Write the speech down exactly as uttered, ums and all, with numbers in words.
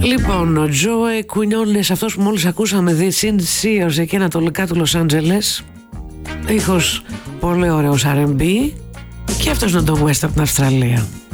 Λοιπόν, ο Τζόε Κουινιόνες, αυτός που μόλις ακούσαμε, Sin Sears, εκεί ανατολικά του Λος Άντζελες. Ήχος πολύ ωραίος αρ εν μπι. Και αυτός είναι το West από την Αυστραλία.